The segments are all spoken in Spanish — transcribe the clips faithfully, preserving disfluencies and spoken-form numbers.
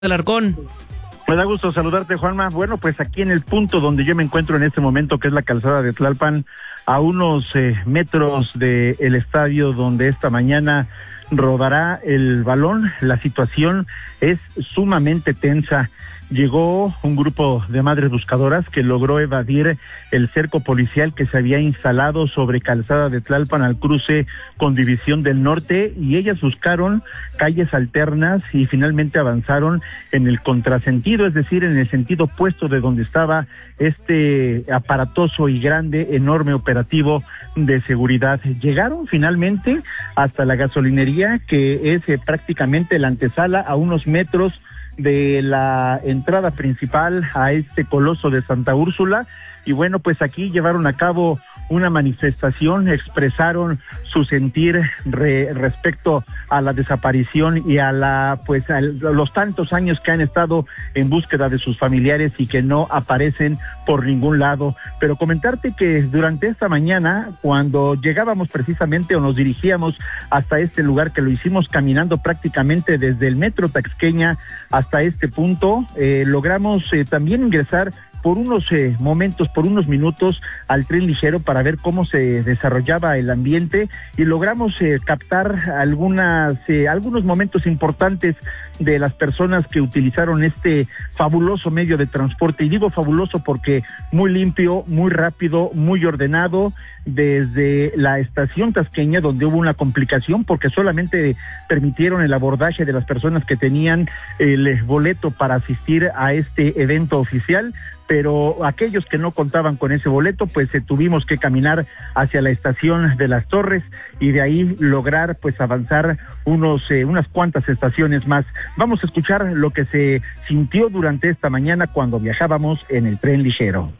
Alarcón. Me da gusto saludarte, Juanma. Bueno, pues aquí en el punto donde yo me encuentro en este momento, que es la calzada de Tlalpan, a unos eh, metros del estadio donde esta mañana rodará el balón, la situación es sumamente tensa. Llegó un grupo de madres buscadoras que logró evadir el cerco policial que se había instalado sobre calzada de Tlalpan al cruce con División del Norte, y ellas buscaron calles alternas y finalmente avanzaron en el contrasentido, es decir, en el sentido opuesto de donde estaba este aparatoso y grande, enorme operativo de seguridad. Llegaron finalmente hasta la gasolinería, que es eh, prácticamente la antesala, a unos metros de la entrada principal a este coloso de Santa Úrsula, y bueno, pues aquí llevaron a cabo una manifestación, expresaron su sentir re, respecto a la desaparición y a la pues a los tantos años que han estado en búsqueda de sus familiares y que no aparecen por ningún lado. Pero comentarte que durante esta mañana, cuando llegábamos precisamente o nos dirigíamos hasta este lugar, que lo hicimos caminando prácticamente desde el metro Taxqueña hasta este punto, eh, logramos eh, también ingresar por unos eh, momentos, por unos minutos al tren ligero para ver cómo se desarrollaba el ambiente, y logramos eh, captar algunas eh, algunos momentos importantes de las personas que utilizaron este fabuloso medio de transporte. Y digo fabuloso porque muy limpio, muy rápido, muy ordenado, desde la estación Tasqueña, donde hubo una complicación porque solamente permitieron el abordaje de las personas que tenían el boleto para asistir a este evento oficial, pero aquellos que no contaban con ese boleto, pues eh, tuvimos que caminar hacia la estación de Las Torres y de ahí lograr pues avanzar unos eh, unas cuantas estaciones más. Vamos a escuchar lo que se sintió durante esta mañana cuando viajábamos en el tren ligero.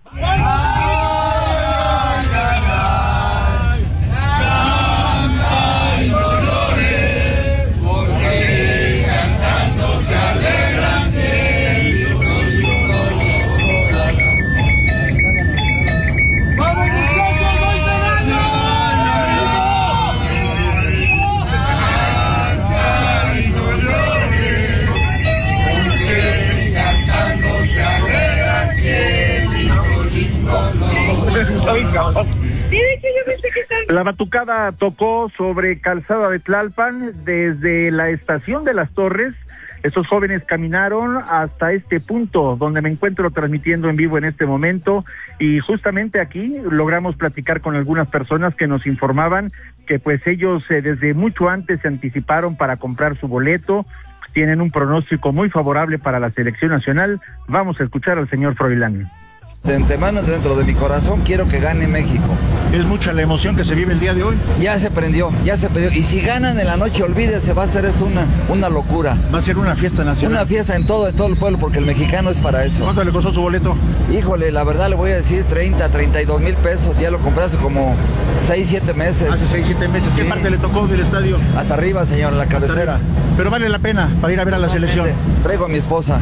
La batucada tocó sobre calzada de Tlalpan desde la estación de Las Torres. Estos jóvenes caminaron hasta este punto donde me encuentro transmitiendo en vivo en este momento, y justamente aquí logramos platicar con algunas personas que nos informaban que pues ellos eh, desde mucho antes se anticiparon para comprar su boleto. Tienen un pronóstico muy favorable para la selección nacional. Vamos a escuchar al señor Froilán. De antemano, dentro de mi corazón, quiero que gane México. Es mucha la emoción que se vive el día de hoy. Ya se prendió, ya se prendió. Y si ganan en la noche, olvídese, va a ser esto una, una locura. Va a ser una fiesta nacional. Una fiesta en todo, en todo el pueblo, porque el mexicano es para eso. ¿Cuánto le costó su boleto? Híjole, la verdad le voy a decir treinta, treinta y dos mil pesos. Ya lo compré hace como seis, siete meses. Hace seis, siete meses. ¿Qué sí. parte le tocó del estadio? Hasta arriba, señor, la cabecera. Pero vale la pena para ir a ver a la selección. Traigo a mi esposa.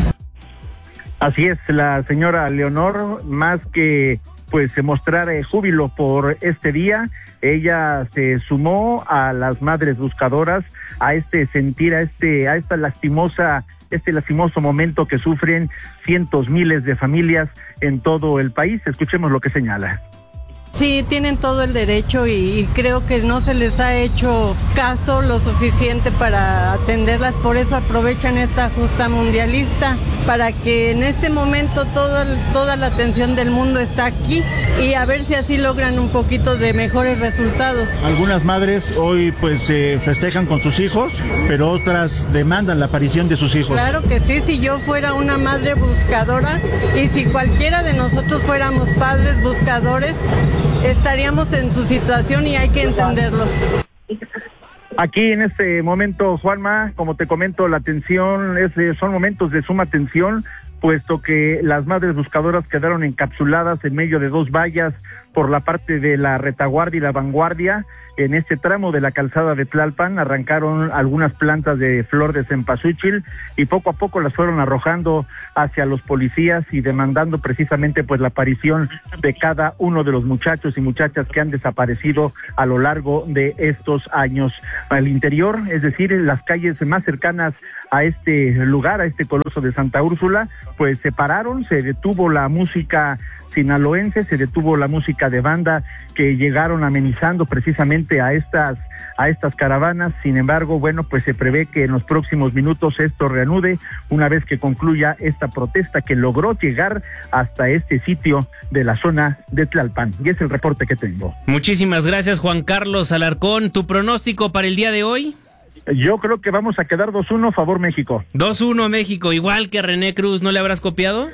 Así es, la señora Leonor, más que pues mostrar eh, júbilo por este día, ella se sumó a las madres buscadoras, a este sentir, a este, a esta lastimosa, este lastimoso momento que sufren cientos, miles de familias en todo el país. Escuchemos lo que señala. Sí, tienen todo el derecho y, y creo que no se les ha hecho caso lo suficiente para atenderlas, por eso aprovechan esta justa mundialista, para que en este momento todo el, toda la atención del mundo está aquí y a ver si así logran un poquito de mejores resultados. Algunas madres hoy pues eh, festejan con sus hijos, pero otras demandan la aparición de sus hijos. Claro que sí, si yo fuera una madre buscadora y si cualquiera de nosotros fuéramos padres buscadores, estaríamos en su situación y hay que entenderlos. Aquí en este momento, Juanma, como te comento, la atención es, son momentos de suma tensión, puesto que las madres buscadoras quedaron encapsuladas en medio de dos vallas por la parte de la retaguardia y la vanguardia. En este tramo de la calzada de Tlalpan arrancaron algunas plantas de flor de cempasúchil y poco a poco las fueron arrojando hacia los policías y demandando precisamente pues la aparición de cada uno de los muchachos y muchachas que han desaparecido a lo largo de estos años. Al interior, es decir, en las calles más cercanas a este lugar, a este coloso de Santa Úrsula, pues se pararon, se detuvo la música sinaloense, se detuvo la música de banda que llegaron amenizando precisamente a estas a estas caravanas. Sin embargo, bueno, pues se prevé que en los próximos minutos esto reanude una vez que concluya esta protesta que logró llegar hasta este sitio de la zona de Tlalpan. Y es el reporte que tengo. Muchísimas gracias, Juan Carlos Alarcón. ¿Tu pronóstico para el día de hoy? Yo creo que vamos a quedar dos uno favor México. dos uno México, igual que René Cruz, ¿no le habrás copiado?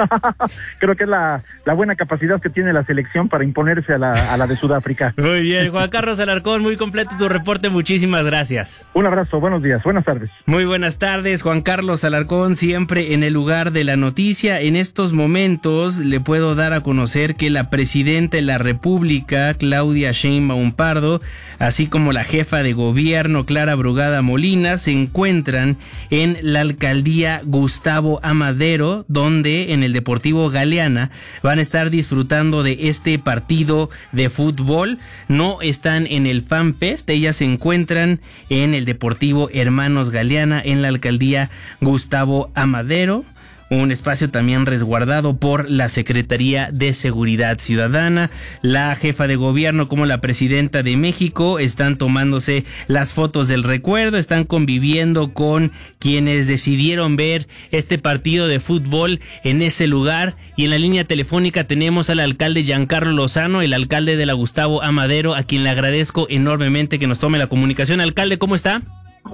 Creo que es la, la buena capacidad que tiene la selección para imponerse a la, a la de Sudáfrica. Muy bien, Juan Carlos Alarcón, muy completo tu reporte, muchísimas gracias. Un abrazo, buenos días, buenas tardes. Muy buenas tardes, Juan Carlos Alarcón, siempre en el lugar de la noticia. En estos momentos le puedo dar a conocer que la presidenta de la República, Claudia Sheinbaum Pardo, así como la jefa de gobierno, Clara Brugada Molina, se encuentran en la alcaldía Gustavo Amadero, donde en el Deportivo Galeana van a estar disfrutando de este partido de fútbol. No están en el Fan Fest, ellas se encuentran en el Deportivo Hermanos Galeana en la alcaldía Gustavo Amadero, un espacio también resguardado por la Secretaría de Seguridad Ciudadana. La jefa de gobierno como la presidenta de México están tomándose las fotos del recuerdo, están conviviendo con quienes decidieron ver este partido de fútbol en ese lugar. Y en la línea telefónica tenemos al alcalde Giancarlo Lozano, el alcalde de la Gustavo Amadero, a quien le agradezco enormemente que nos tome la comunicación. Alcalde, ¿cómo está?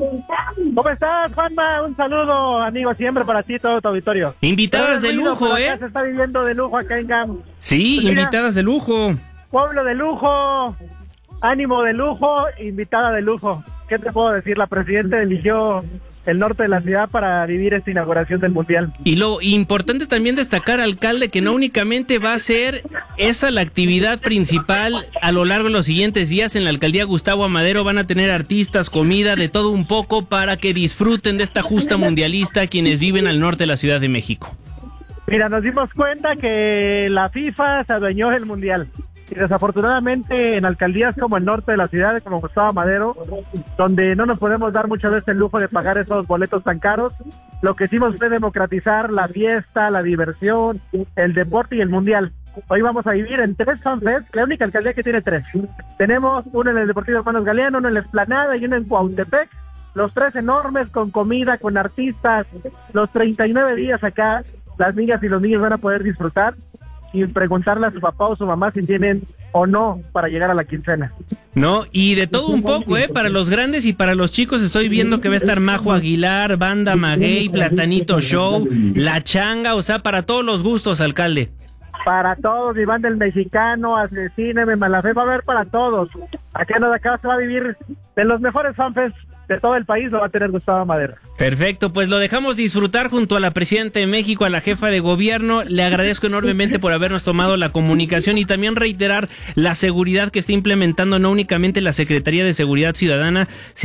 ¿Cómo estás, Juanma? Un saludo, amigo, siempre para ti, todo tu auditorio. Invitadas de lujo, ¿eh? Se está viviendo de lujo acá en G A M. Sí, pues mira, invitadas de lujo. Pueblo de lujo, ánimo de lujo, invitada de lujo. ¿Qué te puedo decir? La presidenta eligió el norte de la ciudad para vivir esta inauguración del Mundial. Y lo importante también destacar, alcalde, que no únicamente va a ser esa la actividad principal a lo largo de los siguientes días. En la alcaldía Gustavo Amadero van a tener artistas, comida, de todo un poco para que disfruten de esta justa mundialista quienes viven al norte de la Ciudad de México. Mira, nos dimos cuenta que la FIFA se adueñó del Mundial. Y desafortunadamente en alcaldías como el norte de la ciudad, como Gustavo Amadero, donde no nos podemos dar muchas veces el lujo de pagar esos boletos tan caros, lo que hicimos fue democratizar la fiesta, la diversión, el deporte y el mundial. Hoy vamos a vivir en tres FanFest, la única alcaldía que tiene tres. Tenemos uno en el Deportivo Hermanos Galeano, uno en la Explanada y uno en Cuautepec. Los tres enormes, con comida, con artistas, los treinta y nueve días acá, las niñas y los niños van a poder disfrutar y preguntarle a su papá o su mamá si tienen o no para llegar a la quincena. No, y de todo un poco, ¿eh? Para los grandes y para los chicos estoy viendo que va a estar Majo Aguilar, Banda Maguey, Platanito Show, La Changa, o sea, para todos los gustos, alcalde. Para todos, Iván del Mexicano, Asesíneme, Malafé, va a haber para todos. Acá en acá se va a vivir de los mejores fanfests de todo el país, lo va a tener Gustavo Amadero. Perfecto, pues lo dejamos disfrutar junto a la presidenta de México, a la jefa de gobierno. Le agradezco enormemente por habernos tomado la comunicación y también reiterar la seguridad que está implementando no únicamente la Secretaría de Seguridad Ciudadana,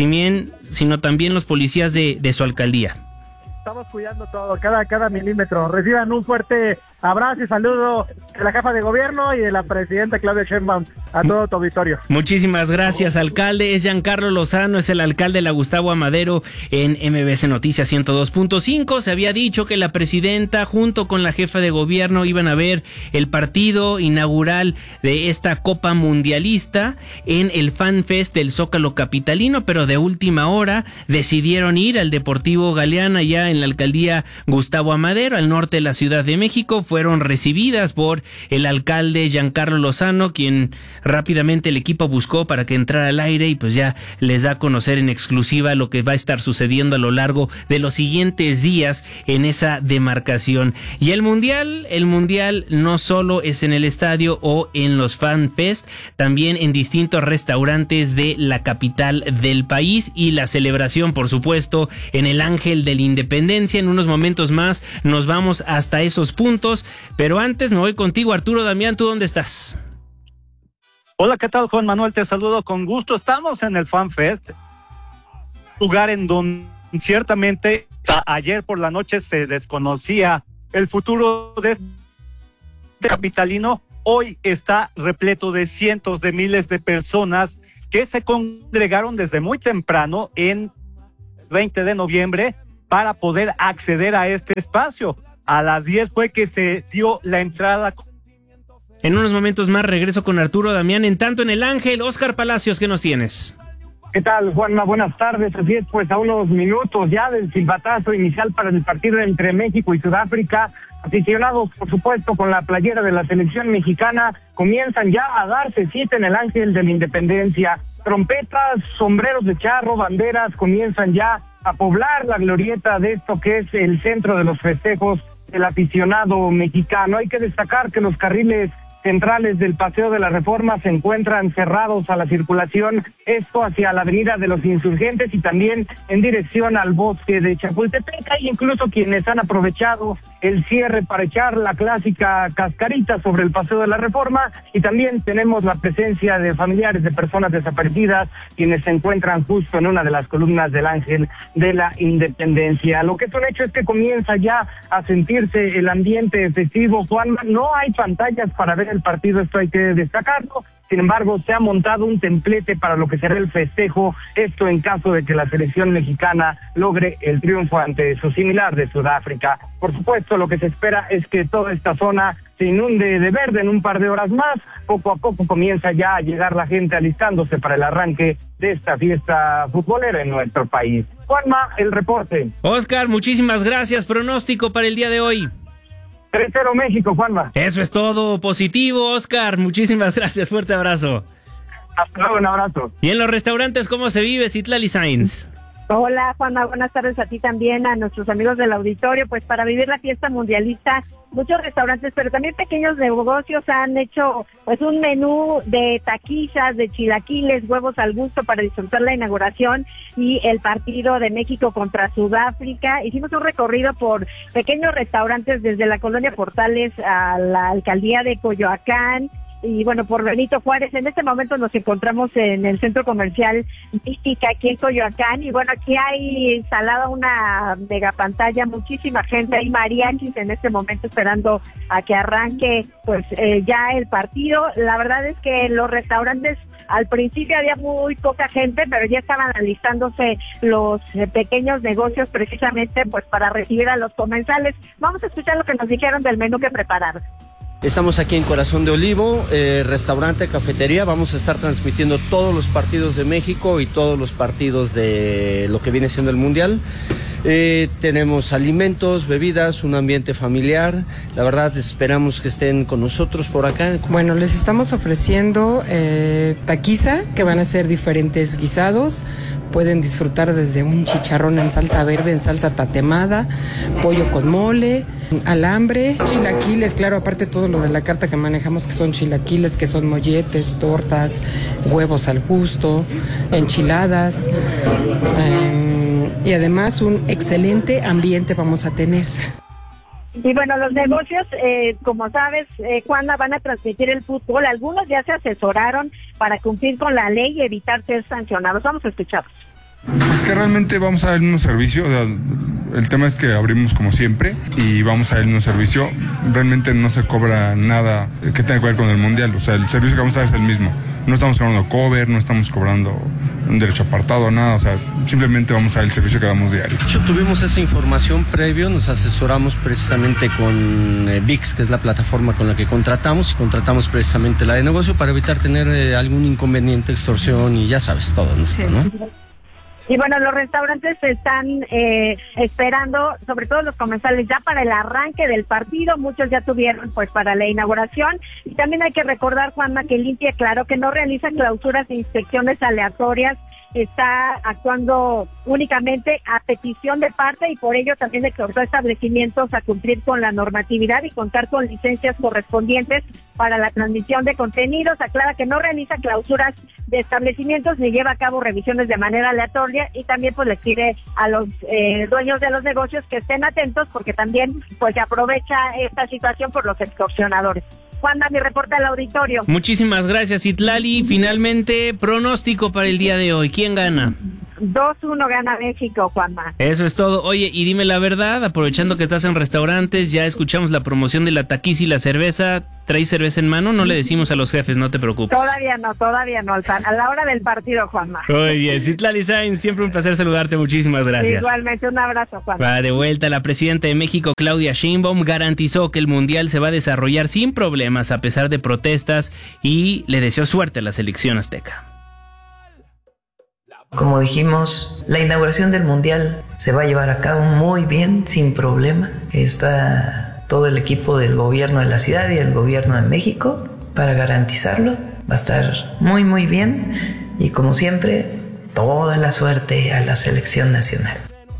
sino también los policías de, de su alcaldía. Estamos cuidando todo, cada, cada milímetro. Reciban un fuerte abrazo y saludo de la jefa de gobierno y de la presidenta Claudia Sheinbaum a todo tu auditorio. Muchísimas gracias, alcalde. Es Giancarlo Lozano, es el alcalde de la Gustavo Amadero en M B C Noticias ciento dos punto cinco. Se había dicho que la presidenta junto con la jefa de gobierno iban a ver el partido inaugural de esta Copa Mundialista en el Fan Fest del Zócalo Capitalino, pero de última hora decidieron ir al Deportivo Galeana ya en la alcaldía Gustavo Amadero, al norte de la Ciudad de México. Fueron recibidas por el alcalde Giancarlo Lozano, quien rápidamente el equipo buscó para que entrara al aire y pues ya les da a conocer en exclusiva lo que va a estar sucediendo a lo largo de los siguientes días en esa demarcación. Y el mundial, el mundial no solo es en el estadio o en los Fan Fest, también en distintos restaurantes de la capital del país, y la celebración, por supuesto, en el Ángel de la Independencia. En unos momentos más nos vamos hasta esos puntos, pero antes me voy contigo, Arturo Damián. ¿Tú dónde estás? Hola, ¿qué tal, Juan Manuel? Te saludo con gusto. Estamos en el Fan Fest, lugar en donde ciertamente a, ayer por la noche se desconocía el futuro de este capitalino. Hoy está repleto de cientos de miles de personas que se congregaron desde muy temprano en veinte de noviembre para poder acceder a este espacio. A las diez fue que se dio la entrada. En unos momentos más regreso con Arturo Damián. En tanto, en el Ángel, Oscar Palacios, ¿qué nos tienes? ¿Qué tal, Juanma? Buenas tardes. Así es, pues a unos minutos ya del silbatazo inicial para el partido entre México y Sudáfrica, aficionados, por supuesto, con la playera de la selección mexicana, comienzan ya a darse cita en el Ángel de la Independencia. Trompetas, sombreros de charro, banderas, comienzan ya a poblar la glorieta de esto que es el centro de los festejos del aficionado mexicano. Hay que destacar que los carriles centrales del Paseo de la Reforma se encuentran cerrados a la circulación, esto hacia la Avenida de los Insurgentes y también en dirección al bosque de Chapultepec. Hay incluso quienes han aprovechado el cierre para echar la clásica cascarita sobre el Paseo de la Reforma, y también tenemos la presencia de familiares de personas desaparecidas, quienes se encuentran justo en una de las columnas del Ángel de la Independencia. Lo que es un hecho es que comienza ya a sentirse el ambiente festivo, Juanma. No hay pantallas para ver el partido, esto hay que destacarlo. Sin embargo, se ha montado un templete para lo que será el festejo, esto en caso de que la selección mexicana logre el triunfo ante su similar de Sudáfrica. Por supuesto, lo que se espera es que toda esta zona se inunde de verde en un par de horas más. Poco a poco comienza ya a llegar la gente alistándose para el arranque de esta fiesta futbolera en nuestro país. Juanma, el reporte. Oscar, muchísimas gracias. Pronóstico para el día de hoy. tres cero México, Juanma. Eso es todo. Positivo, Oscar. Muchísimas gracias. Fuerte abrazo. Hasta luego, un abrazo. Y en los restaurantes, ¿cómo se vive, Citlali Sainz? Hola, Juanma, buenas tardes a ti también, a nuestros amigos del auditorio. Pues para vivir la fiesta mundialista, muchos restaurantes, pero también pequeños negocios han hecho pues un menú de taquillas, de chilaquiles, huevos al gusto para disfrutar la inauguración y el partido de México contra Sudáfrica. Hicimos un recorrido por pequeños restaurantes desde la colonia Portales a la alcaldía de Coyoacán, y bueno, por Benito Juárez. En este momento nos encontramos en el centro comercial Mística, aquí en Coyoacán, y bueno, aquí hay instalada una mega pantalla, muchísima gente, hay mariachis en este momento esperando a que arranque pues eh, ya el partido. La verdad es que los restaurantes al principio había muy poca gente, pero ya estaban alistándose los eh, pequeños negocios precisamente pues para recibir a los comensales. Vamos a escuchar lo que nos dijeron del menú que prepararon. Estamos aquí en Corazón de Olivo, eh, restaurante, cafetería. Vamos a estar transmitiendo todos los partidos de México y todos los partidos de lo que viene siendo el Mundial. Eh, tenemos alimentos, bebidas, un ambiente familiar. La verdad, esperamos que estén con nosotros por acá. Bueno, les estamos ofreciendo eh, taquiza, que van a ser diferentes guisados. Pueden disfrutar desde un chicharrón en salsa verde, en salsa tatemada, pollo con mole, alambre, chilaquiles, claro, aparte todo lo de la carta que manejamos, que son chilaquiles, que son molletes, tortas, huevos al gusto, enchiladas, eh, y además un excelente ambiente vamos a tener. Y bueno, los negocios, eh, como sabes, eh, Juana, van a transmitir el fútbol. Algunos ya se asesoraron para cumplir con la ley y evitar ser sancionados. Vamos a escucharlos. Es que realmente vamos a dar un servicio, o sea, el tema es que abrimos como siempre y vamos a dar un servicio, realmente no se cobra nada que tenga que ver con el Mundial, o sea, el servicio que vamos a dar es el mismo, no estamos cobrando cover, no estamos cobrando un derecho apartado, nada, o sea, simplemente vamos a dar el servicio que damos diario. De hecho, tuvimos esa información previo, nos asesoramos precisamente con eh, V I X, que es la plataforma con la que contratamos, y contratamos precisamente la de negocio para evitar tener eh, algún inconveniente, extorsión y ya sabes todo, ¿no? Sí. ¿no? Y bueno, los restaurantes están eh, esperando, sobre todo los comensales, ya para el arranque del partido. Muchos ya tuvieron pues para la inauguración. Y también hay que recordar, Juanma, que Limpia Claro, que no realiza clausuras e inspecciones aleatorias, está actuando únicamente a petición de parte, y por ello también exhortó a establecimientos a cumplir con la normatividad y contar con licencias correspondientes para la transmisión de contenidos. Aclara que no realiza clausuras de establecimientos ni lleva a cabo revisiones de manera aleatoria, y también pues les pide a los eh, dueños de los negocios que estén atentos, porque también pues se aprovecha esta situación por los extorsionadores. Juanma, mi reporte al auditorio. Muchísimas gracias, Citlali. Finalmente, pronóstico para el día de hoy. ¿Quién gana? dos uno gana México, Juanma. Eso es todo. Oye, y dime la verdad, aprovechando que estás en restaurantes, ya escuchamos la promoción de la taquiza y la cerveza. ¿Traes cerveza en mano? No le decimos a los jefes, no te preocupes. Todavía no, todavía no, a la hora del partido, Juanma. Muy bien, Citlali Sáenz, siempre un placer saludarte, muchísimas gracias. Igualmente, un abrazo, Juanma. Va de vuelta, la presidenta de México, Claudia Sheinbaum, garantizó que el Mundial se va a desarrollar sin problemas a pesar de protestas y le deseó suerte a la selección azteca. Como dijimos, la inauguración del Mundial se va a llevar a cabo muy bien, sin problema. Está todo el equipo del gobierno de la ciudad y el gobierno de México para garantizarlo. Va a estar muy, muy bien. Y como siempre, toda la suerte a la selección nacional.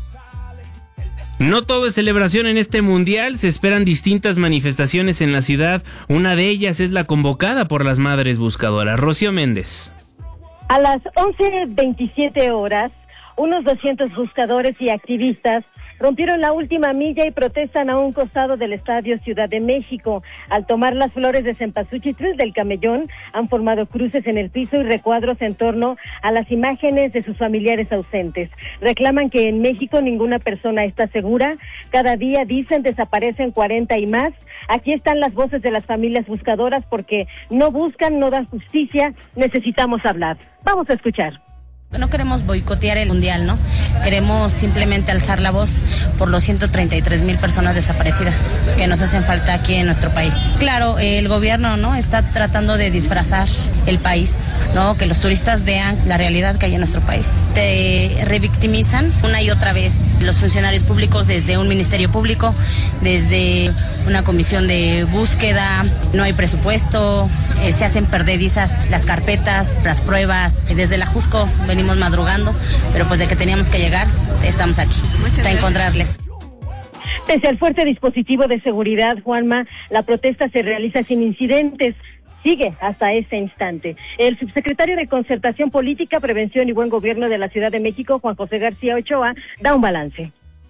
No todo es celebración en este mundial, se esperan distintas manifestaciones en la ciudad. Una de ellas es la convocada por las Madres Buscadoras. Rocío Méndez. A las once veintisiete horas, unos doscientos buscadores y activistas rompieron la última milla y protestan a un costado del Estadio Ciudad de México. Al tomar las flores de cempasúchil del camellón, han formado cruces en el piso y recuadros en torno a las imágenes de sus familiares ausentes. Reclaman que en México ninguna persona está segura. Cada día, dicen, desaparecen cuarenta y más. Aquí están las voces de las familias buscadoras porque no buscan, no dan justicia. Necesitamos hablar. Vamos a escuchar. No queremos boicotear el mundial, ¿no? Queremos simplemente alzar la voz por los ciento treinta y tres mil personas desaparecidas que nos hacen falta aquí en nuestro país. Claro, el gobierno, ¿no?, está tratando de disfrazar el país, ¿no? Que los turistas vean la realidad que hay en nuestro país. Te revictimizan una y otra vez los funcionarios públicos desde un ministerio público, desde una comisión de búsqueda, no hay presupuesto, eh, se hacen perdedizas las carpetas, las pruebas, eh, desde la Jusco venimos madrugando, pero pues de que teníamos que llegar, estamos aquí, hasta encontrarles. Pese al fuerte dispositivo de seguridad, Juanma, la protesta se realiza sin incidentes. Sigue hasta ese instante. El subsecretario de Concertación Política, Prevención y Buen Gobierno de la Ciudad de México, Juan José García Ochoa, da un balance.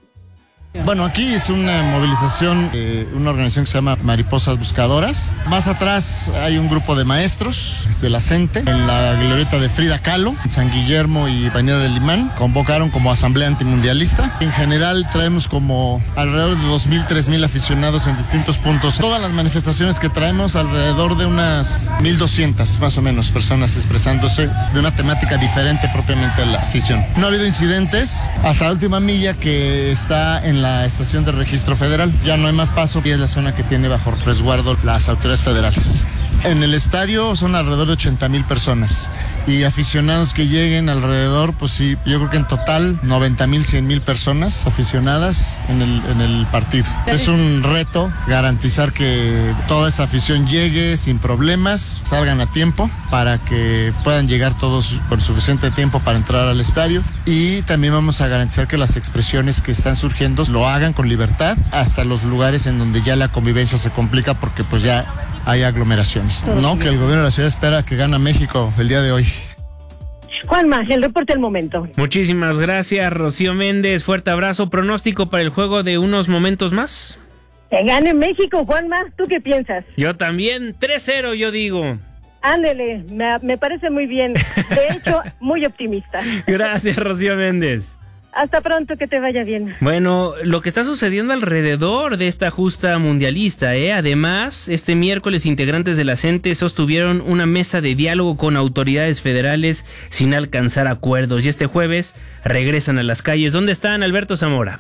Bueno, aquí es una movilización de una organización que se llama Mariposas Buscadoras. Más atrás hay un grupo de maestros de la CENTE, en la glorieta de Frida Kahlo, en San Guillermo y Avenida del Limán. Convocaron como asamblea antimundialista. En general traemos como alrededor de dos mil, tres mil aficionados en distintos puntos. Todas las manifestaciones que traemos, alrededor de unas mil doscientas más o menos personas expresándose de una temática diferente propiamente a la afición. No ha habido incidentes hasta la última milla, que está en la la estación de registro federal. Ya no hay más paso y es la zona que tiene bajo resguardo las autoridades federales. En el estadio son alrededor de ochenta mil personas y aficionados que lleguen alrededor, pues sí, yo creo que en total noventa mil, cien mil personas aficionadas en el, en el partido. Es un reto garantizar que toda esa afición llegue sin problemas, salgan a tiempo para que puedan llegar todos con suficiente tiempo para entrar al estadio, y también vamos a garantizar que las expresiones que están surgiendo lo hagan con libertad hasta los lugares en donde ya la convivencia se complica porque pues ya hay aglomeraciones. No, que el gobierno de la ciudad espera que gane México el día de hoy. Juanma, el reporte del momento. Muchísimas gracias, Rocío Méndez. Fuerte abrazo. ¿Pronóstico para el juego de unos momentos más? Que gane México, Juanma. ¿Tú qué piensas? Yo también. tres cero, yo digo. Ándele, me, me parece muy bien. De hecho, muy optimista. Gracias, Rocío Méndez. Hasta pronto, que te vaya bien. Bueno, lo que está sucediendo alrededor de esta justa mundialista, ¿eh? Además, este miércoles integrantes de la CENTE sostuvieron una mesa de diálogo con autoridades federales sin alcanzar acuerdos, y este jueves regresan a las calles. ¿Dónde están, Alberto Zamora?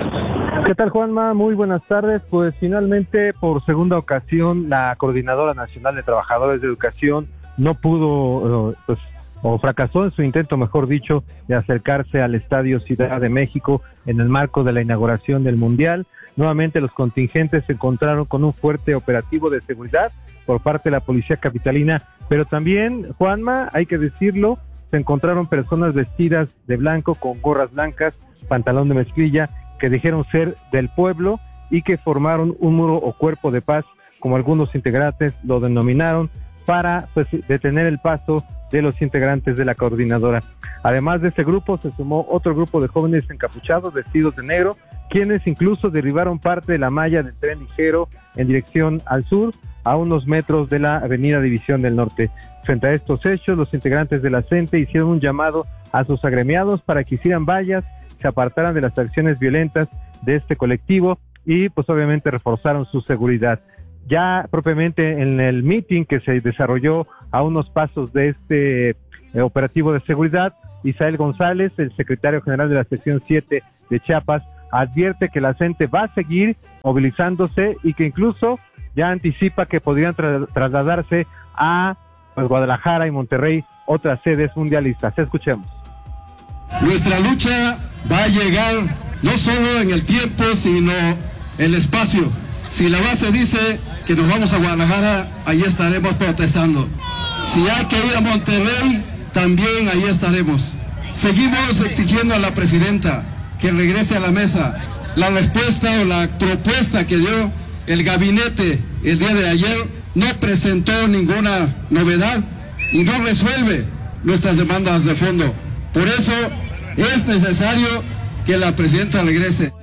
¿Qué tal, Juanma? Muy buenas tardes. Pues finalmente, por segunda ocasión, la Coordinadora Nacional de Trabajadores de Educación no pudo, pues, o fracasó en su intento, mejor dicho, de acercarse al Estadio Ciudad de México en el marco de la inauguración del Mundial. Nuevamente los contingentes se encontraron con un fuerte operativo de seguridad por parte de la Policía Capitalina, pero también, Juanma, hay que decirlo, se encontraron personas vestidas de blanco con gorras blancas, pantalón de mezclilla, que dijeron ser del pueblo y que formaron un muro o cuerpo de paz, como algunos integrantes lo denominaron, para pues detener el paso de los integrantes de la coordinadora. Además de este grupo se sumó otro grupo de jóvenes encapuchados vestidos de negro, quienes incluso derribaron parte de la malla del tren ligero en dirección al sur, a unos metros de la avenida División del Norte. Frente a estos hechos, los integrantes de la CENTE hicieron un llamado a sus agremiados para que hicieran vallas, se apartaran de las acciones violentas de este colectivo y pues obviamente reforzaron su seguridad. Ya propiamente en el meeting que se desarrolló a unos pasos de este eh, operativo de seguridad, Isael González, el secretario general de la sección siete de Chiapas, advierte que la CENTE va a seguir movilizándose y que incluso ya anticipa que podrían tra- trasladarse a pues, Guadalajara y Monterrey, otras sedes mundialistas. Escuchemos. Nuestra lucha va a llegar no solo en el tiempo, sino en el espacio. Si la base dice que nos vamos a Guadalajara, ahí estaremos protestando. Si hay que ir a Monterrey, también ahí estaremos. Seguimos exigiendo a la presidenta que regrese a la mesa. La respuesta o la propuesta que dio el gabinete el día de ayer no presentó ninguna novedad y no resuelve nuestras demandas de fondo. Por eso es necesario que la presidenta regrese.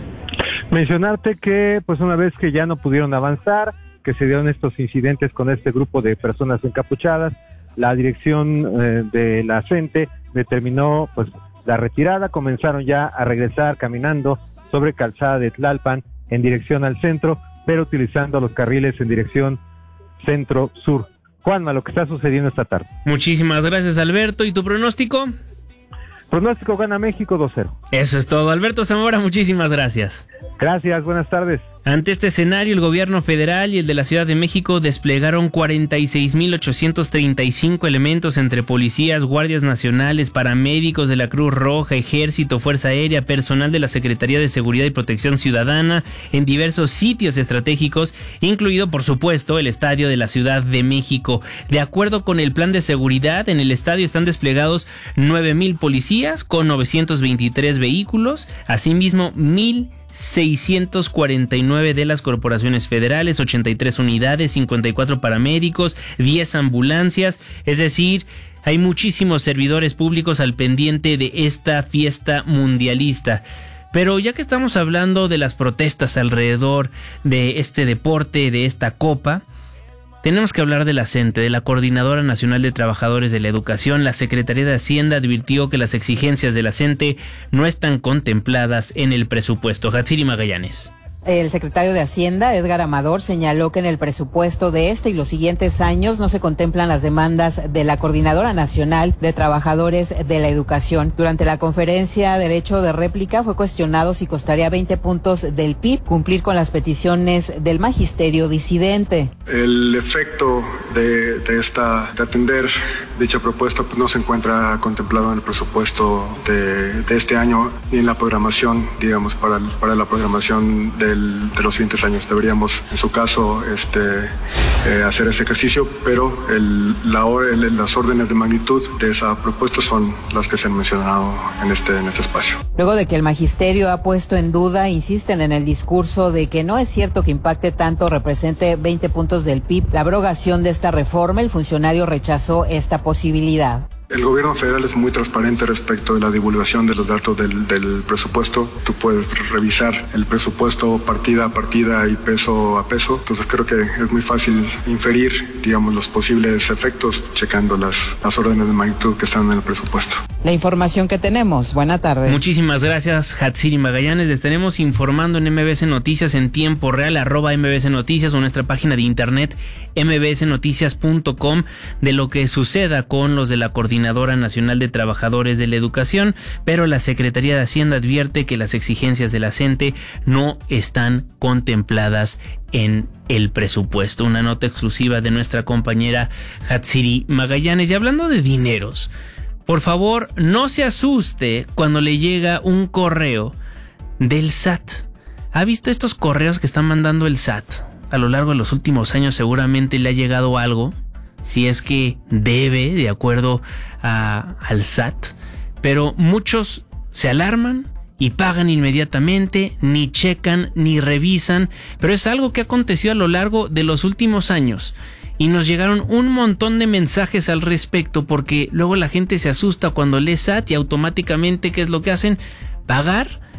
Mencionarte que pues una vez que ya no pudieron avanzar, que se dieron estos incidentes con este grupo de personas encapuchadas, la dirección eh, de la CENTE determinó pues la retirada, comenzaron ya a regresar caminando sobre Calzada de Tlalpan en dirección al centro, pero utilizando los carriles en dirección centro-sur. Juanma, lo que está sucediendo esta tarde. Muchísimas gracias, Alberto. ¿Y tu pronóstico? Pronóstico: gana México dos cero. Eso es todo. Alberto Zamora, muchísimas gracias. Gracias, buenas tardes. Ante este escenario, el gobierno federal y el de la Ciudad de México desplegaron cuarenta y seis mil ochocientos treinta y cinco elementos entre policías, guardias nacionales, paramédicos de la Cruz Roja, Ejército, Fuerza Aérea, personal de la Secretaría de Seguridad y Protección Ciudadana en diversos sitios estratégicos, incluido, por supuesto, el Estadio de la Ciudad de México. De acuerdo con el plan de seguridad, en el estadio están desplegados nueve mil policías con novecientos veintitrés vehículos, asimismo mil seiscientos cuarenta y nueve de las corporaciones federales, ochenta y tres unidades, cincuenta y cuatro paramédicos, diez ambulancias, es decir, hay muchísimos servidores públicos al pendiente de esta fiesta mundialista. Pero ya que estamos hablando de las protestas alrededor de este deporte, de esta copa, tenemos que hablar de la CENTE, de la Coordinadora Nacional de Trabajadores de la Educación. La Secretaría de Hacienda advirtió que las exigencias de la CENTE no están contempladas en el presupuesto. Hatsiri Magallanes. El secretario de Hacienda, Edgar Amador, señaló que en el presupuesto de este y los siguientes años no se contemplan las demandas de la Coordinadora Nacional de Trabajadores de la Educación. Durante la conferencia derecho de réplica fue cuestionado si costaría veinte puntos del P I B cumplir con las peticiones del magisterio disidente. El efecto de, de esta de atender dicha propuesta pues, no se encuentra contemplado en el presupuesto de, de este año ni en la programación, digamos, para, el, para la programación del de los siguientes años. Deberíamos, en su caso, este, eh, hacer ese ejercicio, pero el, la, el, las órdenes de magnitud de esa propuesta son las que se han mencionado en este, en este espacio. Luego de que el magisterio ha puesto en duda, insisten en el discurso de que no es cierto que impacte tanto, represente veinte puntos del P I B la abrogación de esta reforma, el funcionario rechazó esta posibilidad. El gobierno federal es muy transparente respecto de la divulgación de los datos del, del presupuesto. Tú puedes revisar el presupuesto partida a partida y peso a peso. Entonces creo que es muy fácil inferir, digamos, los posibles efectos checando las, las órdenes de magnitud que están en el presupuesto. La información que tenemos. Buena tarde. Muchísimas gracias, Hatsiri Magallanes. Les estaremos informando en M B S Noticias en tiempo real, arroba M B S Noticias o nuestra página de internet m b s noticias punto com de lo que suceda con los de la Coordinadora Nacional de Trabajadores de la Educación, pero la Secretaría de Hacienda advierte que las exigencias de la CENTE no están contempladas en el presupuesto. Una nota exclusiva de nuestra compañera Hatsiri Magallanes. Y hablando de dineros, por favor, no se asuste cuando le llega un correo del S A T. ¿Ha visto estos correos que está mandando el S A T? A lo largo de los últimos años seguramente le ha llegado algo, si es que debe, de acuerdo a, al S A T. Pero muchos se alarman y pagan inmediatamente, ni checan, ni revisan. Pero es algo que ha acontecido a lo largo de los últimos años. Y nos llegaron un montón de mensajes al respecto, porque luego la gente se asusta cuando lee S A T y automáticamente, ¿qué es lo que hacen? Pagar,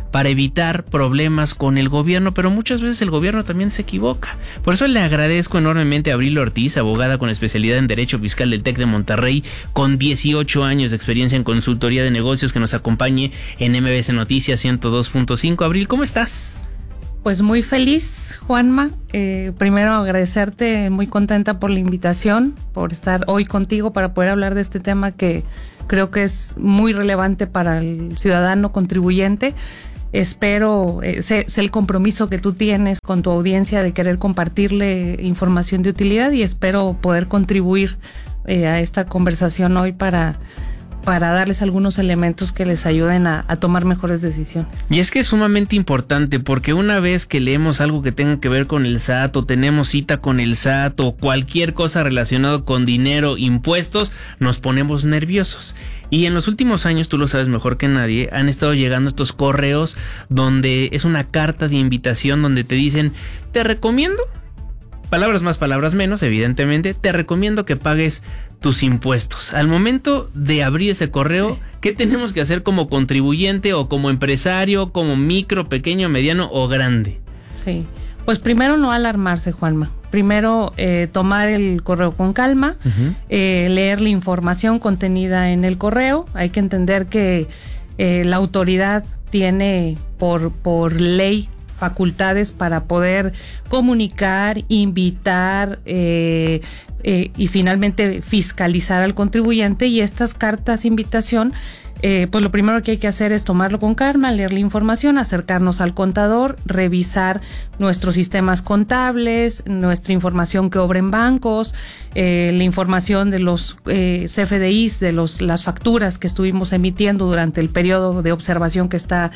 para evitar problemas con el gobierno, pero muchas veces el gobierno también se equivoca. Por eso le agradezco enormemente a Abril Ortiz, abogada con especialidad en Derecho Fiscal del TEC de Monterrey, con dieciocho años de experiencia en consultoría de negocios, que nos acompañe en M B C Noticias ciento dos punto cinco. Abril, ¿cómo estás? Pues muy feliz, Juanma. Eh, primero agradecerte, muy contenta por la invitación, por estar hoy contigo para poder hablar de este tema que creo que es muy relevante para el ciudadano contribuyente. Espero, eh, sé, sé el compromiso que tú tienes con tu audiencia de querer compartirle información de utilidad y espero poder contribuir eh, a esta conversación hoy para... para darles algunos elementos que les ayuden a, a tomar mejores decisiones. Y es que es sumamente importante, porque una vez que leemos algo que tenga que ver con el S A T, o tenemos cita con el S A T, o cualquier cosa relacionada con dinero, impuestos, nos ponemos nerviosos. Y en los últimos años, tú lo sabes mejor que nadie, han estado llegando estos correos donde es una carta de invitación donde te dicen, te recomiendo, palabras más, palabras menos, evidentemente, te recomiendo que pagues tus impuestos. Al momento de abrir ese correo, sí. ¿Qué tenemos que hacer como contribuyente o como empresario, como micro, pequeño, mediano o grande? Sí, pues primero no alarmarse, Juanma. Primero eh, tomar el correo con calma, uh-huh. eh, leer la información contenida en el correo. Hay que entender que eh, la autoridad tiene por, por ley facultades para poder comunicar, invitar eh, eh, y finalmente fiscalizar al contribuyente, y estas cartas invitación, eh, pues lo primero que hay que hacer es tomarlo con calma, leer la información, acercarnos al contador, revisar nuestros sistemas contables, nuestra información que obra en bancos, eh, la información de los eh, C F D Is, de los las facturas que estuvimos emitiendo durante el periodo de observación que está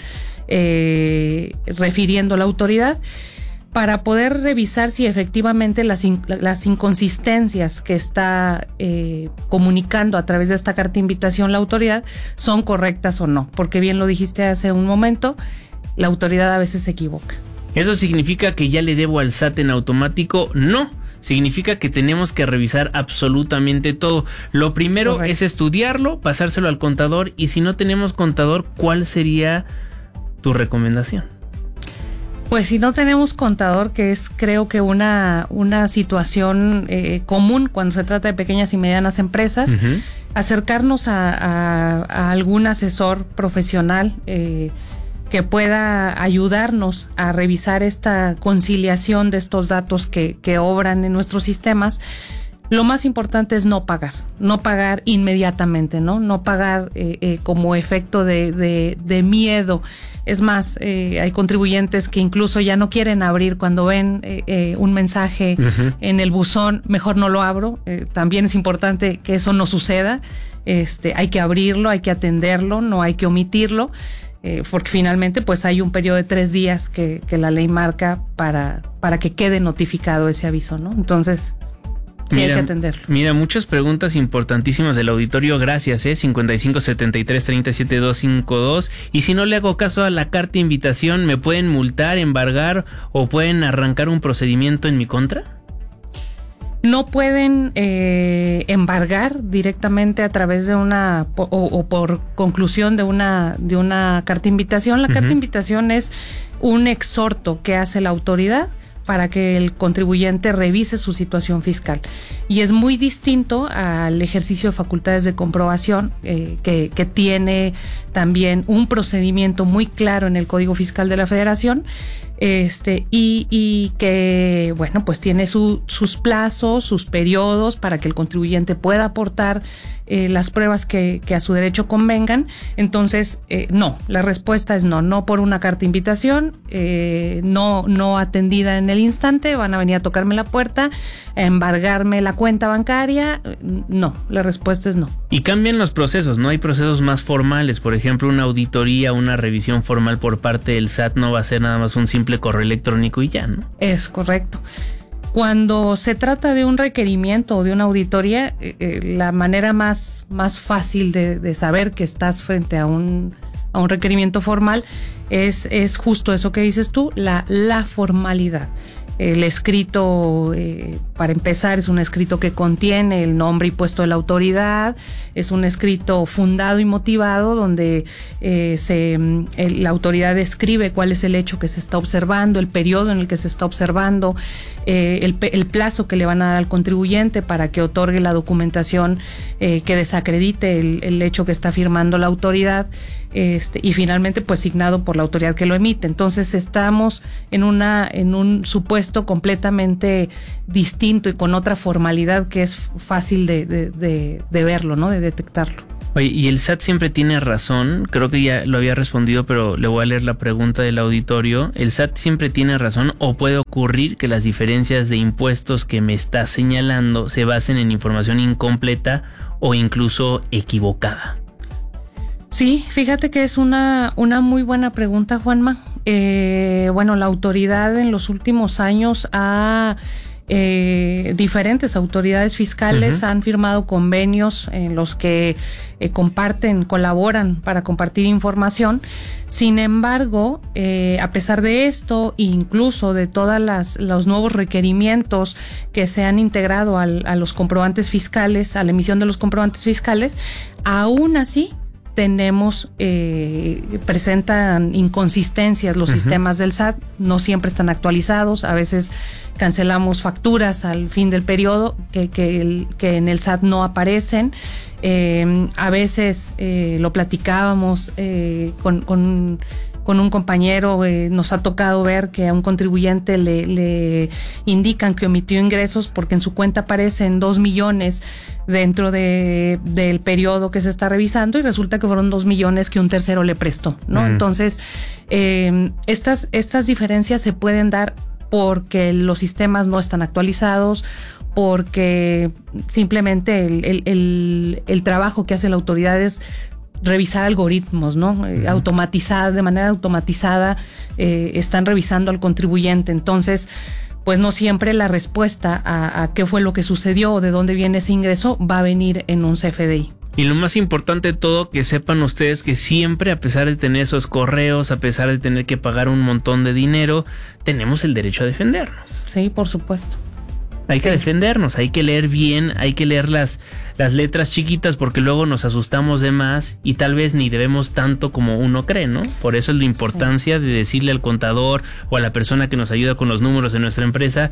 Eh, refiriendo la autoridad, para poder revisar si efectivamente las, in, las inconsistencias que está eh, comunicando a través de esta carta de invitación la autoridad son correctas o no, porque bien lo dijiste hace un momento, la autoridad a veces se equivoca. ¿Eso significa que ya le debo al S A T en automático? No. Significa que tenemos que revisar absolutamente todo. Lo primero Correcto. Es estudiarlo, pasárselo al contador, y si no tenemos contador, ¿cuál sería tu recomendación? Pues si no tenemos contador, que es creo que una, una situación eh, común cuando se trata de pequeñas y medianas empresas, uh-huh. acercarnos a, a, a algún asesor profesional eh, que pueda ayudarnos a revisar esta conciliación de estos datos que, que obran en nuestros sistemas. Lo más importante es no pagar, no pagar inmediatamente, ¿no? No pagar eh, eh, como efecto de, de, de miedo. Es más, eh, hay contribuyentes que incluso ya no quieren abrir cuando ven eh, eh, un mensaje uh-huh. en el buzón, mejor no lo abro. Eh, también es importante que eso no suceda. Este, hay que abrirlo, hay que atenderlo, no hay que omitirlo, eh, porque finalmente pues hay un periodo de tres días que, que la ley marca para, para que quede notificado ese aviso, ¿no? Entonces, sí, mira, hay que atenderlo. Mira, muchas preguntas importantísimas del auditorio, gracias, eh, cincuenta y cinco setenta y tres treinta y siete doscientos cincuenta y dos. Y si no le hago caso a la carta de invitación, ¿me pueden multar, embargar o pueden arrancar un procedimiento en mi contra? No pueden eh, embargar directamente a través de una o, o por conclusión de una de una carta de invitación. La uh-huh. carta de invitación es un exhorto que hace la autoridad para que el contribuyente revise su situación fiscal. Y es muy distinto al ejercicio de facultades de comprobación eh, que, que tiene también un procedimiento muy claro en el Código Fiscal de la Federación, este y, y que, bueno, pues tiene su, sus plazos, sus periodos para que el contribuyente pueda aportar eh, las pruebas que, que a su derecho convengan. Entonces, eh, no, la respuesta es no, no por una carta de invitación, eh, no, no atendida en el instante, van a venir a tocarme la puerta, a embargarme la cuenta bancaria, no, la respuesta es no. Y cambian los procesos, ¿no? Hay procesos más formales, por ejemplo, una auditoría, una revisión formal por parte del S A T no va a ser nada más un simple correo electrónico y ya, ¿no? Es correcto. Cuando se trata de un requerimiento o de una auditoría, eh, eh, la manera más, más fácil de, de saber que estás frente a un, a un requerimiento formal es, es justo eso que dices tú, la, la formalidad. El escrito, eh, para empezar, es un escrito que contiene el nombre y puesto de la autoridad, es un escrito fundado y motivado donde eh, se, el, la autoridad describe cuál es el hecho que se está observando, el periodo en el que se está observando, eh, el, el plazo que le van a dar al contribuyente para que otorgue la documentación eh, que desacredite el, el hecho que está firmando la autoridad. Este, y finalmente pues signado por la autoridad que lo emite. Entonces estamos en una en un supuesto completamente distinto y con otra formalidad que es fácil de, de, de, de verlo, ¿no? De detectarlo. Oye, y el S A T siempre tiene razón, creo que ya lo había respondido, pero le voy a leer la pregunta del auditorio. ¿El S A T siempre tiene razón o puede ocurrir que las diferencias de impuestos que me está señalando se basen en información incompleta o incluso equivocada? Sí, fíjate que es una, una muy buena pregunta, Juanma. Eh, bueno, la autoridad en los últimos años ha... Eh, diferentes autoridades fiscales uh-huh. han firmado convenios en los que eh, comparten, colaboran para compartir información. Sin embargo, eh, a pesar de esto, incluso de todas las los nuevos requerimientos que se han integrado al, a los comprobantes fiscales, a la emisión de los comprobantes fiscales, aún así tenemos, eh, presentan inconsistencias los uh-huh. sistemas del S A T, no siempre están actualizados, a veces cancelamos facturas al fin del periodo que, que, el, que en el S A T no aparecen, eh, a veces eh, lo platicábamos eh, con, con con un compañero, eh, nos ha tocado ver que a un contribuyente le, le indican que omitió ingresos porque en su cuenta aparecen dos millones dentro de del periodo que se está revisando y resulta que fueron dos millones que un tercero le prestó, ¿no? Uh-huh. Entonces, eh, estas, estas diferencias se pueden dar porque los sistemas no están actualizados, porque simplemente el, el, el, el trabajo que hace la autoridad es revisar algoritmos, ¿no? Uh-huh. Automatizada, de manera automatizada, eh, están revisando al contribuyente. Entonces, pues no siempre la respuesta a, a qué fue lo que sucedió o de dónde viene ese ingreso va a venir en un C F D I. Y lo más importante de todo, que sepan ustedes que siempre, a pesar de tener esos correos, a pesar de tener que pagar un montón de dinero, tenemos el derecho a defendernos. Sí, por supuesto. Hay que sí. defendernos, hay que leer bien, hay que leer las, las letras chiquitas porque luego nos asustamos de más y tal vez ni debemos tanto como uno cree, ¿no? Por eso es la importancia sí. de decirle al contador o a la persona que nos ayuda con los números en nuestra empresa,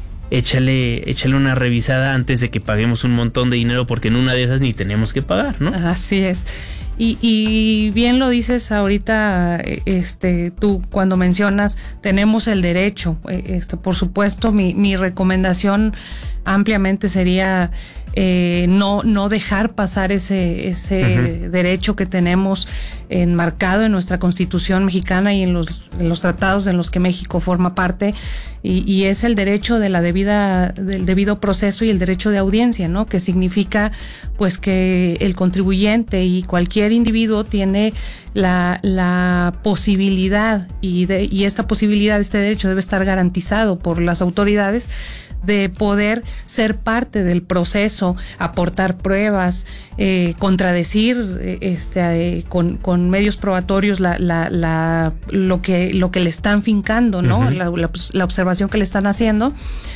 échale, échale una revisada antes de que paguemos un montón de dinero porque en una de esas ni tenemos que pagar, ¿no? Así es. Y, y bien lo dices ahorita, este, tú cuando mencionas tenemos el derecho, este, por supuesto, mi, mi recomendación ampliamente sería eh, no, no dejar pasar ese, ese uh-huh. derecho que tenemos enmarcado en nuestra Constitución mexicana y en los, en los tratados en los que México forma parte, y, y es el derecho de la debida, del debido proceso y el derecho de audiencia, ¿no? Que significa pues que el contribuyente y cualquier individuo tiene la, la posibilidad y, de, y esta posibilidad, este derecho debe estar garantizado por las autoridades de poder ser parte del proceso, aportar pruebas, eh, contradecir este, eh, con, con medios probatorios la, la, la, lo que lo que le están fincando, ¿no? Uh-huh. la, la, la observación que le están haciendo.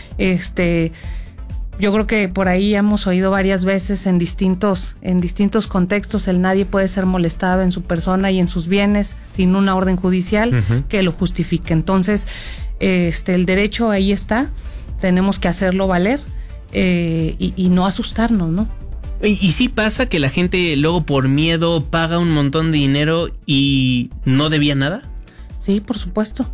Este, yo creo que por ahí hemos oído varias veces en distintos en distintos contextos el nadie puede ser molestado en su persona y en sus bienes sin una orden judicial uh-huh. que lo justifique. Entonces, este, el derecho ahí está. Tenemos que hacerlo valer eh, y, y no asustarnos, ¿no? Y, y sí pasa que la gente luego por miedo paga un montón de dinero y no debía nada. Sí, por supuesto.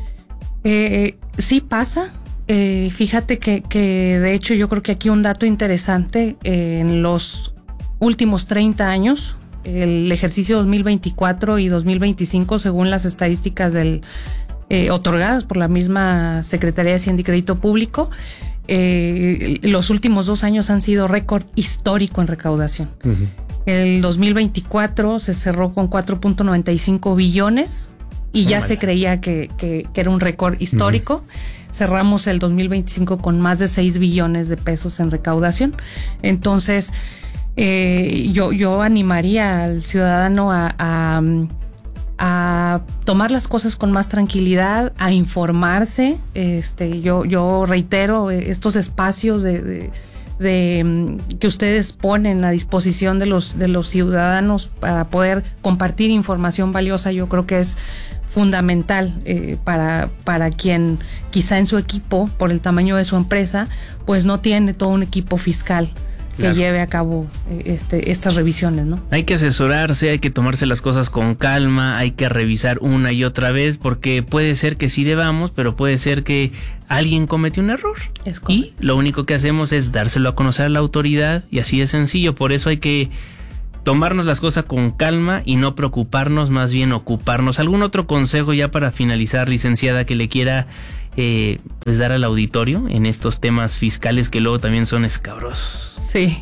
Eh, sí pasa. Eh, fíjate que, que de hecho yo creo que aquí un dato interesante, eh, en los últimos treinta años, el ejercicio dos mil veinticuatro y dos mil veinticinco, según las estadísticas del Eh, otorgadas por la misma Secretaría de Hacienda y Crédito Público, eh, los últimos dos años han sido récord histórico en recaudación. Uh-huh. El dos mil veinticuatro se cerró con cuatro punto noventa y cinco billones y ya oh, se creía que, que, que era un récord histórico. Uh-huh. Cerramos el dos mil veinticinco con más de seis billones de pesos en recaudación. Entonces, eh, yo, yo animaría al ciudadano a... a a tomar las cosas con más tranquilidad, a informarse. Este, yo, yo reitero estos espacios de, de, de que ustedes ponen a disposición de los, de los ciudadanos para poder compartir información valiosa. Yo creo que es fundamental eh, para, para quien quizá en su equipo, por el tamaño de su empresa, pues no tiene todo un equipo fiscal que claro. lleve a cabo este, estas revisiones, ¿no? Hay que asesorarse, hay que tomarse las cosas con calma, hay que revisar una y otra vez, porque puede ser que sí debamos, pero puede ser que alguien cometió un error. Es correcto. Y lo único que hacemos es dárselo a conocer a la autoridad, y así de sencillo. Por eso hay que tomarnos las cosas con calma y no preocuparnos, más bien ocuparnos. ¿Algún otro consejo ya para finalizar, licenciada, que le quiera eh, pues dar al auditorio en estos temas fiscales que luego también son escabrosos? Sí,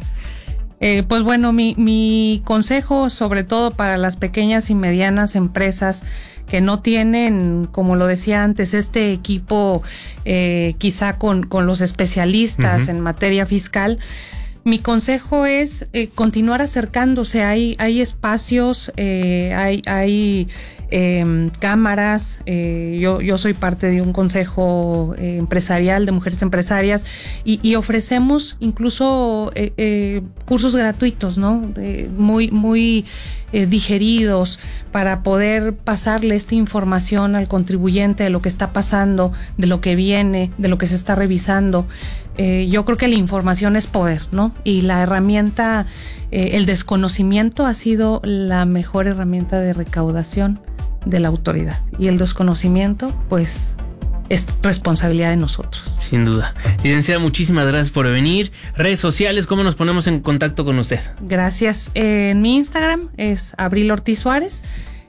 eh, pues bueno, mi, mi consejo sobre todo para las pequeñas y medianas empresas que no tienen, como lo decía antes, este equipo eh, quizá con, con los especialistas uh-huh. en materia fiscal, mi consejo es eh, continuar acercándose. Hay, hay espacios, eh, hay, hay eh, cámaras. Eh, yo, yo soy parte de un consejo eh, empresarial de mujeres empresarias y, y ofrecemos incluso eh, eh, cursos gratuitos, ¿no? Eh, muy, muy eh, digeridos para poder pasarle esta información al contribuyente de lo que está pasando, de lo que viene, de lo que se está revisando. Eh, yo creo que la información es poder, ¿no? Y la herramienta, eh, el desconocimiento ha sido la mejor herramienta de recaudación de la autoridad. Y el desconocimiento, pues, es responsabilidad de nosotros. Sin duda. Licenciada, muchísimas gracias por venir. Redes sociales, ¿cómo nos ponemos en contacto con usted? Gracias. Eh, en mi Instagram es Abril Ortiz Suárez.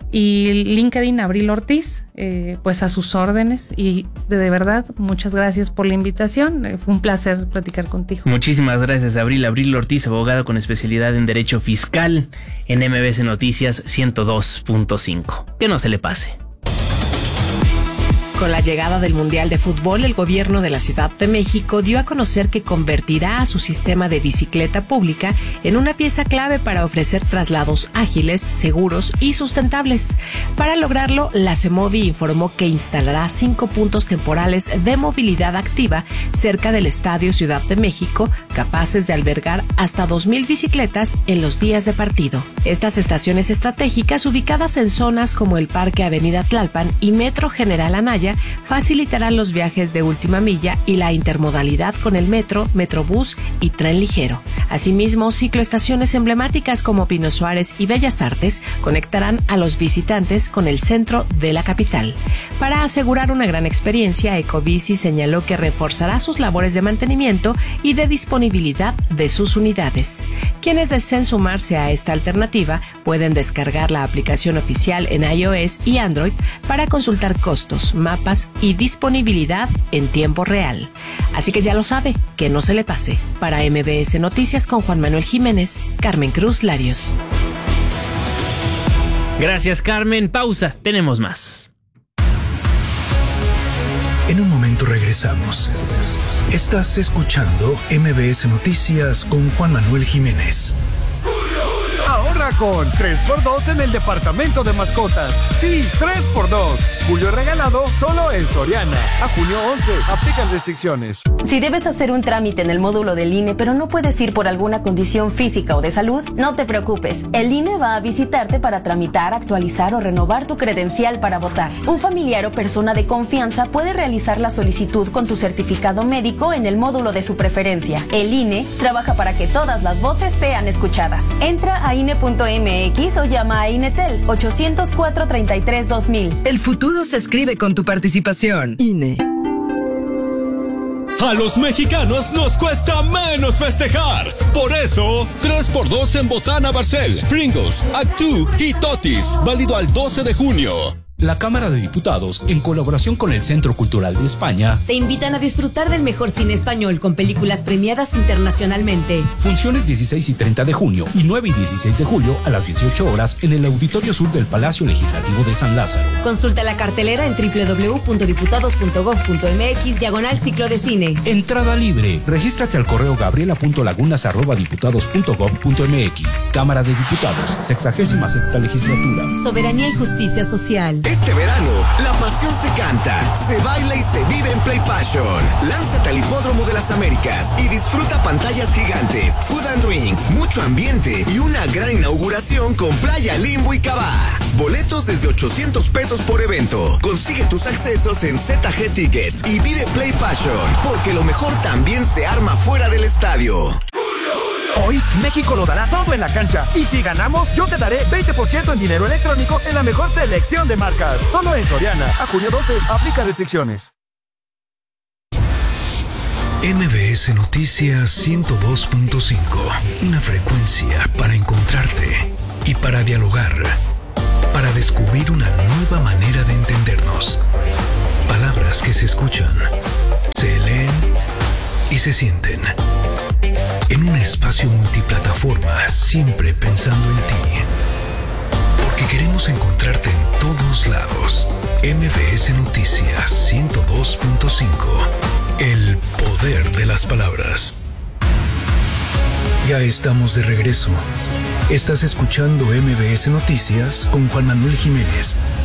Y LinkedIn, Abril Ortiz, eh, pues a sus órdenes. Y de, de verdad, muchas gracias por la invitación. Eh, fue un placer platicar contigo. Muchísimas gracias, Abril. Abril Ortiz, abogada con especialidad en Derecho Fiscal en M B S Noticias ciento dos punto cinco. Que no se le pase. Con la llegada del Mundial de Fútbol, el gobierno de la Ciudad de México dio a conocer que convertirá a su sistema de bicicleta pública en una pieza clave para ofrecer traslados ágiles, seguros y sustentables. Para lograrlo, la CEMOVI informó que instalará cinco puntos temporales de movilidad activa cerca del Estadio Ciudad de México, capaces de albergar hasta dos mil bicicletas en los días de partido. Estas estaciones estratégicas, ubicadas en zonas como el Parque Avenida Tlalpan y Metro General Anaya, facilitarán los viajes de última milla y la intermodalidad con el metro, metrobús y tren ligero. Asimismo, cicloestaciones emblemáticas como Pino Suárez y Bellas Artes conectarán a los visitantes con el centro de la capital. Para asegurar una gran experiencia, Ecobici señaló que reforzará sus labores de mantenimiento y de disponibilidad de sus unidades. Quienes deseen sumarse a esta alternativa pueden descargar la aplicación oficial en iOS y Android para consultar costos, mapas y disponibilidad en tiempo real. Así que ya lo sabe, que no se le pase. Para M B S Noticias con Juan Manuel Jiménez, Carmen Cruz Larios. Gracias, Carmen. Pausa, tenemos más. En un momento regresamos. Estás escuchando M B S Noticias con Juan Manuel Jiménez. Ahorra con tres por dos en el departamento de mascotas. Sí, tres por dos. Julio regalado solo en Soriana. A junio once. Aplican restricciones. Si debes hacer un trámite en el módulo del I N E, pero no puedes ir por alguna condición física o de salud, no te preocupes. El I N E va a visitarte para tramitar, actualizar o renovar tu credencial para votar. Un familiar o persona de confianza puede realizar la solicitud con tu certificado médico en el módulo de su preferencia. El I N E trabaja para que todas las voces sean escuchadas. Entra a I N E punto M X o llama a INETEL ochocientos cuatro, treinta y tres, dos mil. El futuro se escribe con tu participación. I N E. A los mexicanos nos cuesta menos festejar. Por eso, tres por dos en Botana Barcel, Pringles, Actu y Totis. Válido al doce de junio. La Cámara de Diputados, en colaboración con el Centro Cultural de España, te invitan a disfrutar del mejor cine español con películas premiadas internacionalmente. Funciones dieciséis y treinta de junio y nueve y dieciséis de julio a las dieciocho horas en el Auditorio Sur del Palacio Legislativo de San Lázaro. Consulta la cartelera en doble u doble u doble u punto diputados punto gob punto eme equis diagonal ciclo de cine. Entrada libre. Regístrate al correo gabriela punto lagunas arroba diputados punto gob punto eme equis. Cámara de Diputados, sexagésima sexta legislatura. Soberanía y justicia social. Este verano, la pasión se canta, se baila y se vive en Play Passion. Lánzate al Hipódromo de las Américas y disfruta pantallas gigantes, food and drinks, mucho ambiente y una gran inauguración con Playa Limbo y Cabá. Boletos desde ochocientos pesos por evento. Consigue tus accesos en Z G Tickets y vive Play Passion, porque lo mejor también se arma fuera del estadio. Hoy, México lo dará todo en la cancha. Y si ganamos, yo te daré veinte por ciento en dinero electrónico en la mejor selección de marcas. Solo en Soriana. A junio doce, aplica restricciones. M B S Noticias ciento dos punto cinco. Una frecuencia para encontrarte y para dialogar. Para descubrir una nueva manera de entendernos. Palabras que se escuchan, se leen y se sienten. En un espacio multiplataforma, siempre pensando en ti. Porque queremos encontrarte en todos lados. M B S Noticias ciento dos punto cinco. El poder de las palabras. Ya estamos de regreso. Estás escuchando M B S Noticias con Juan Manuel Jiménez.